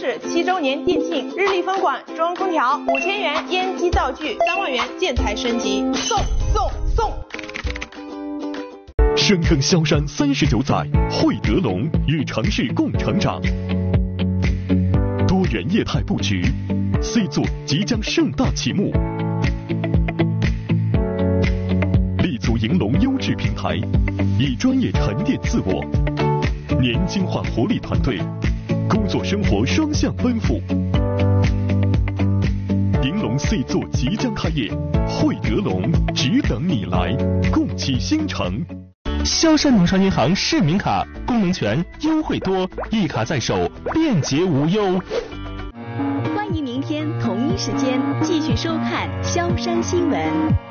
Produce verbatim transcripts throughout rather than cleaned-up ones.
市七周年店庆，日立分馆装空调五千元烟机灶具，三万元建材升级，送送送！ 深耕萧山三十九载，汇德龙与城市共成长。多元业态布局 ，C 座即将盛大启幕。立足银龙优质平台，以专业沉淀自我，年轻化活力团队，工作生活双向奔赴。银龙 C 座即将开业，汇德龙只等你来，共启新城。 萧山农商银行市民卡功能全，优惠多，一卡在手，便捷无忧。 欢迎明天同一时间继续收看萧山新闻。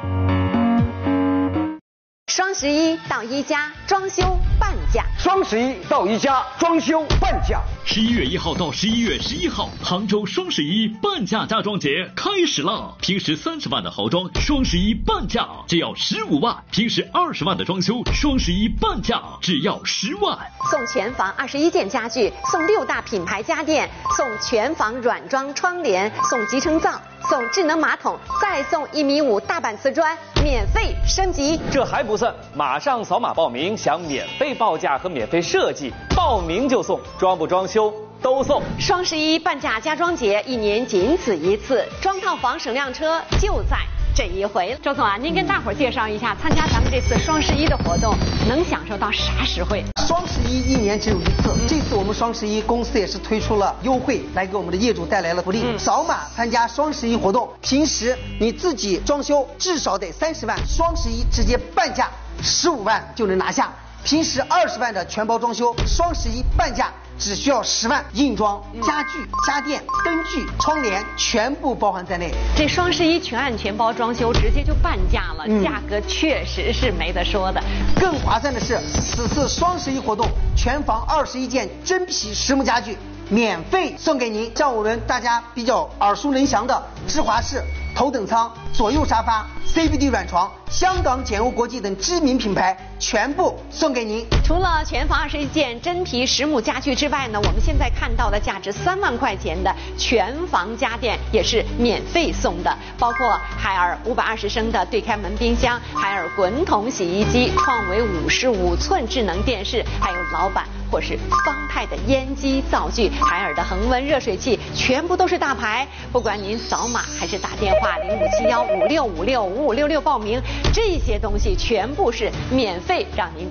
双十一到一家装修半价， 双十一到一家装修半价。 十一月一号到十一月十一号，杭州双十一半价家装节开始了。平时三十万的豪装，双十一半价只要十五万；平时二十万的装修，双十一半价只要十万。 送全房二十一件家具，送六大品牌家电，送全房软装窗帘，送集成灶，送智能马桶，再送一米五大板瓷砖，免费升级。 这还不算，马上扫码报名，享免费报价和免费设计，报名就送，装不装修都送。 双十一半价家装节，一年仅此一次，装套房省辆车就在这一回。周总啊，您跟大伙儿介绍一下，参加咱们这次双十一的活动能享受到啥实惠？ 双十一一年只有一次，这次我们双十一公司也是推出了优惠，来给我们的业主带来了福利。嗯、扫码参加双十一活动，平时你自己装修至少得三十万，双十一直接半价十五万就能拿下。平时二十万的全包装修，双十一半价只需要十万，硬装、家具、家电、灯具、窗帘全部包含在内。 这双十一全案全包装修直接就半价了，嗯、价格确实是没得说的。 更划算的是，此次双十一活动，全房二十一件真皮实木家具免费送给您，像我们大家比较耳熟能详的芝华士头等舱、左右沙发、C B D 软床、香港简欧国际等知名品牌全部送给您。 除了全房二十一件真皮实木家具之外呢，我们现在看到的价值三万块钱的全房家电也是免费送的，包括海尔五百二十升的对开门冰箱、海尔滚筒洗衣机、创维五十五寸智能电视，还有老板或是方太的烟机灶具、海尔的恒温热水器，全部都是大牌。不管您扫码还是打电话零五七幺五六五六五五六六报名，这些东西全部是免费让您